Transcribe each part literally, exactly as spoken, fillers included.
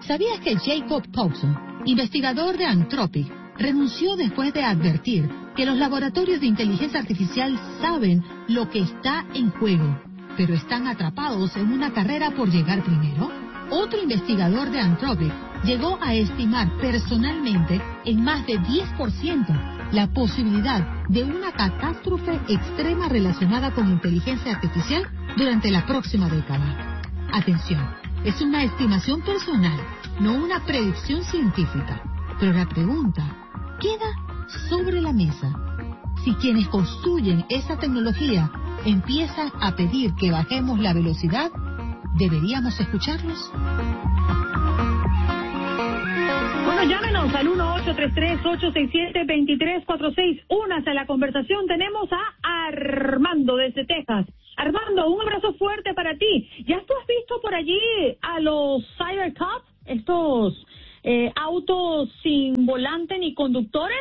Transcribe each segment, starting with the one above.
¿Sabías que Jacob Towson, investigador de Anthropic, renunció después de advertir que los laboratorios de inteligencia artificial saben lo que está en juego, pero están atrapados en una carrera por llegar primero? Otro investigador de Anthropic llegó a estimar personalmente en más de diez por ciento la posibilidad de una catástrofe extrema relacionada con inteligencia artificial durante la próxima década. Atención, es una estimación personal, no una predicción científica. Pero la pregunta queda sobre la mesa. Si quienes construyen esa tecnología empiezan a pedir que bajemos la velocidad, ¿deberíamos escucharlos? Bueno, llámenos al uno ocho tres tres, ocho seis siete, dos tres cuatro seis. Únase a la conversación. Tenemos a Armando desde Texas. Armando, un abrazo fuerte para ti. ¿Ya tú has visto por allí a los Cybercops, estos eh, autos sin volante ni conductores?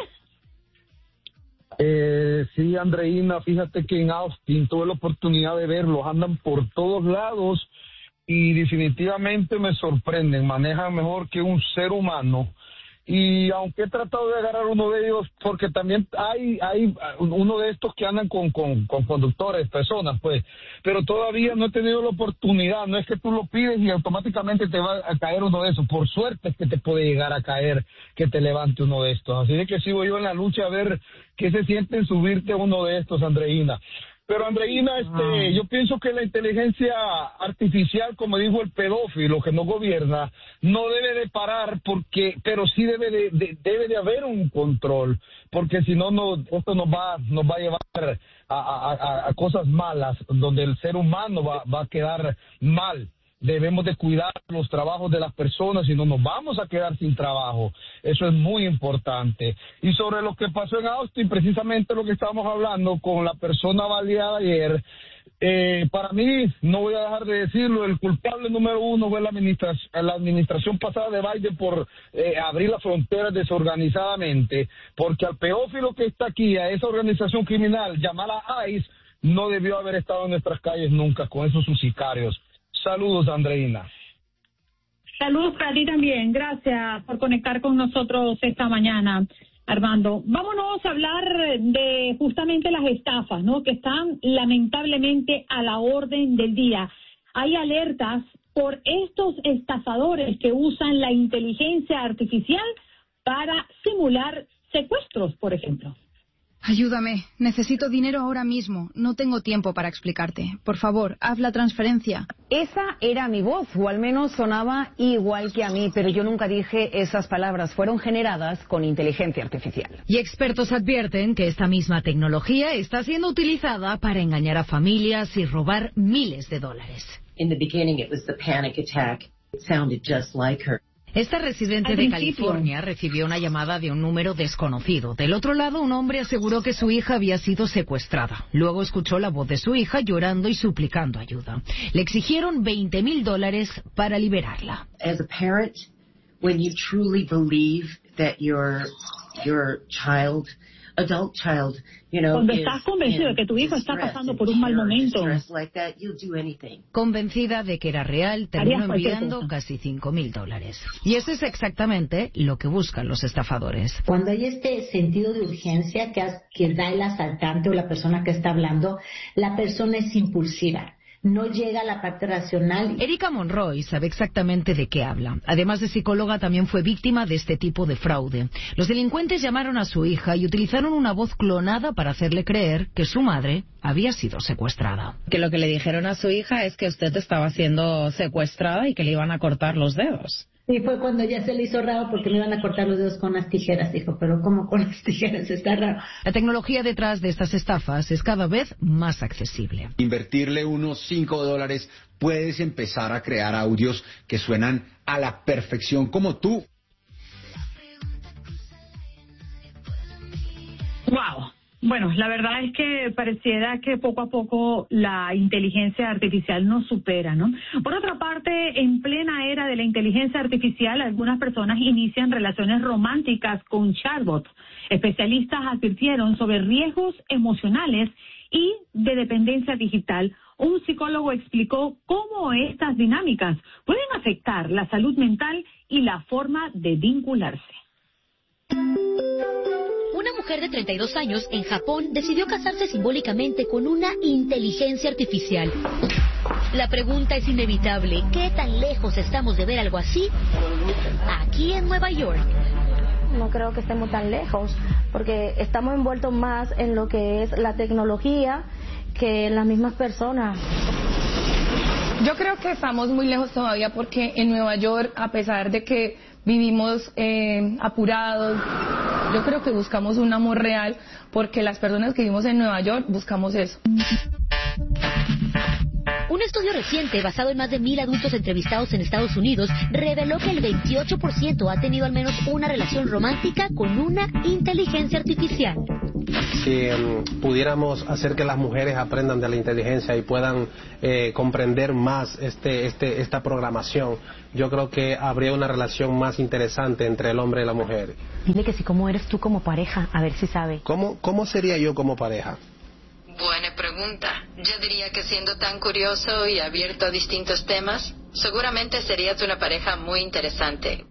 Eh, sí, Andreina, fíjate que en Austin tuve la oportunidad de verlos, andan por todos lados y definitivamente me sorprenden, manejan mejor que un ser humano. Y aunque he tratado de agarrar uno de ellos, porque también hay hay uno de estos que andan con, con, con conductores, personas, pues, pero todavía no he tenido la oportunidad. No es que tú lo pides y automáticamente te va a caer uno de esos. Por suerte es que te puede llegar a caer que te levante uno de estos. Así de que sigo yo en la lucha a ver qué se siente en subirte a uno de estos, Andreina. Pero, Andreina, este, yo pienso que la inteligencia artificial, como dijo el pedófilo que no gobierna, no debe de parar, porque, pero sí debe de, de debe de haber un control, porque si no, no, esto nos va, nos va a llevar a, a, a, a cosas malas, donde el ser humano va, va a quedar mal. Debemos de cuidar los trabajos de las personas y no nos vamos a quedar sin trabajo. Eso es muy importante. Y sobre lo que pasó en Austin, precisamente lo que estábamos hablando con la persona baleada ayer, eh, para mí, no voy a dejar de decirlo, el culpable número uno fue la administración, la administración pasada de Biden por eh, abrir las fronteras desorganizadamente, porque al pedófilo que está aquí, a esa organización criminal llamada ICE, no debió haber estado en nuestras calles nunca con esos sus sicarios. Saludos, Andreina. Saludos para ti también. Gracias por conectar con nosotros esta mañana, Armando. Vámonos a hablar de justamente las estafas, ¿no? Que están lamentablemente a la orden del día. Hay alertas por estos estafadores que usan la inteligencia artificial para simular secuestros, por ejemplo. Ayúdame, necesito dinero ahora mismo. No tengo tiempo para explicarte. Por favor, haz la transferencia. Esa era mi voz, o al menos sonaba igual que a mí, pero yo nunca dije esas palabras. Fueron generadas con inteligencia artificial. Y expertos advierten que esta misma tecnología está siendo utilizada para engañar a familias y robar miles de dólares. In the beginning it was the panic attack. It sounded just like her. Esta residente de California recibió una llamada de un número desconocido. Del otro lado, un hombre aseguró que su hija había sido secuestrada. Luego escuchó la voz de su hija llorando y suplicando ayuda. Le exigieron veinte mil dólares para liberarla. As a parent, when you truly believe that your your child, adult child, you know, cuando estás convencido de que tu hijo está pasando por un mal momento, like that, you'll do anything. Convencida de que era real, terminó enviando casi cinco mil dólares. Y eso es exactamente lo que buscan los estafadores. Cuando hay este sentido de urgencia que, que da el asaltante o la persona que está hablando, la persona es impulsiva. No llega a la parte racional. Erika Monroy sabe exactamente de qué habla. Además de psicóloga, también fue víctima de este tipo de fraude. Los delincuentes llamaron a su hija y utilizaron una voz clonada para hacerle creer que su madre había sido secuestrada. Que lo que le dijeron a su hija es que usted estaba siendo secuestrada y que le iban a cortar los dedos. Y fue cuando ya se le hizo raro porque me iban a cortar los dedos con las tijeras. Dijo, pero ¿cómo con las tijeras? Está raro. La tecnología detrás de estas estafas es cada vez más accesible. Invertirle unos cinco dólares, puedes empezar a crear audios que suenan a la perfección como tú. ¡Wow! Bueno, la verdad es que pareciera que poco a poco la inteligencia artificial nos supera, ¿no? Por otra parte, en plena era de la inteligencia artificial, algunas personas inician relaciones románticas con chatbots. Especialistas advirtieron sobre riesgos emocionales y de dependencia digital un psicólogo explicó cómo estas dinámicas pueden afectar la salud mental y la forma de vincularse. Una mujer de treinta y dos años en Japón decidió casarse simbólicamente con una inteligencia artificial. La pregunta es inevitable: ¿qué tan lejos estamos de ver algo así aquí en Nueva York? No creo que estemos tan lejos, porque estamos envueltos más en lo que es la tecnología que en las mismas personas. Yo creo que estamos muy lejos todavía, porque en Nueva York, a pesar de que vivimos eh, apurados, yo creo que buscamos un amor real, porque las personas que vivimos en Nueva York buscamos eso. Un estudio reciente, basado en más de mil adultos entrevistados en Estados Unidos, reveló que el veintiocho por ciento ha tenido al menos una relación romántica con una inteligencia artificial. Si um, pudiéramos hacer que las mujeres aprendan de la inteligencia y puedan eh, comprender más este, este, esta programación, yo creo que habría una relación más interesante entre el hombre y la mujer. Dile que si cómo eres tú como pareja, a ver si sabe. ¿Cómo, cómo sería yo como pareja? Buena pregunta. Yo diría que siendo tan curioso y abierto a distintos temas, seguramente serías una pareja muy interesante.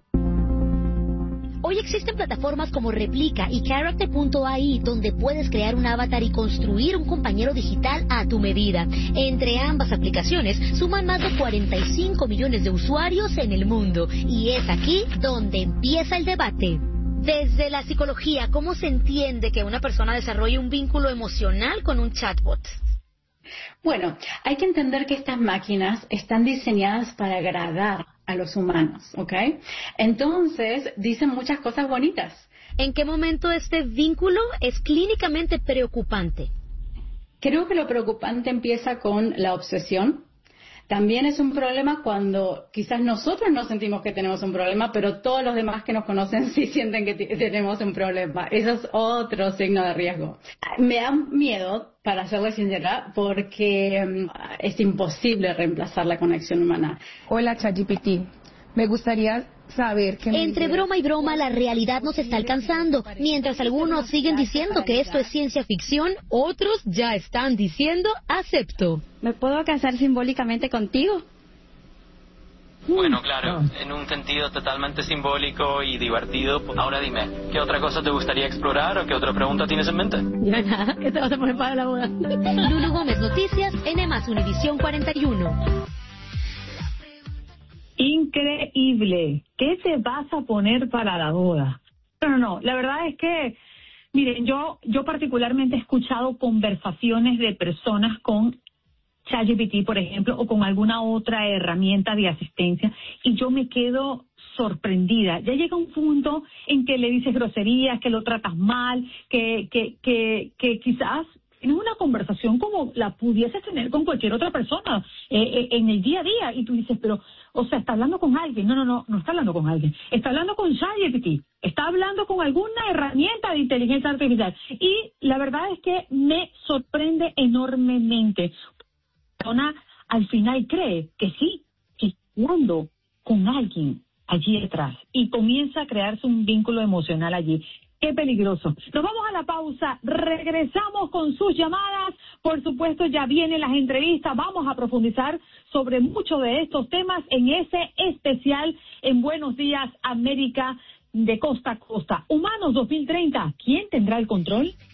Hoy existen plataformas como Replica y Character punto a i donde puedes crear un avatar y construir un compañero digital a tu medida. Entre ambas aplicaciones suman más de cuarenta y cinco millones de usuarios en el mundo. Y es aquí donde empieza el debate. Desde la psicología, ¿cómo se entiende que una persona desarrolle un vínculo emocional con un chatbot? Bueno, hay que entender que estas máquinas están diseñadas para agradar a los humanos, ¿ok? Entonces, dicen muchas cosas bonitas. ¿En qué momento este vínculo es clínicamente preocupante? Creo que lo preocupante empieza con la obsesión. También es un problema cuando quizás nosotros no sentimos que tenemos un problema, pero todos los demás que nos conocen sí sienten que t- tenemos un problema. Eso es otro signo de riesgo. Me da miedo, para serle sincera, porque um, es imposible reemplazar la conexión humana. Hola, ChatGPT. Me gustaría saber que... Entre broma y broma, la realidad nos está alcanzando. Mientras algunos siguen diciendo que esto es ciencia ficción, otros ya están diciendo acepto. ¿Me puedo casar simbólicamente contigo? Bueno, claro, en un sentido totalmente simbólico y divertido. Ahora dime, ¿qué otra cosa te gustaría explorar o qué otra pregunta tienes en mente? Ya nada, que te vas a poner para la boda. Lulu Gómez, Noticias, N más Univisión cuarenta y uno. Increíble. ¿Qué te vas a poner para la boda? No, no, no. La verdad es que, miren, yo, yo particularmente he escuchado conversaciones de personas con ChatGPT, por ejemplo, o con alguna otra herramienta de asistencia, y yo me quedo sorprendida. Ya llega un punto en que le dices groserías, que lo tratas mal, que, que, que, que quizás tienes una conversación como la pudieses tener con cualquier otra persona eh, eh, en el día a día, y tú dices, pero, o sea, está hablando con alguien. No, no, no, no está hablando con alguien. Está hablando con ChatGPT. Está hablando con alguna herramienta de inteligencia artificial. Y la verdad es que me sorprende enormemente. La persona al final cree que sí, que está hablando con alguien allí detrás y comienza a crearse un vínculo emocional allí. Qué peligroso. Nos vamos a la pausa, regresamos con sus llamadas, por supuesto ya vienen las entrevistas, vamos a profundizar sobre muchos de estos temas en ese especial en Buenos Días América de costa a costa. Humanos dos mil treinta, ¿quién tendrá el control?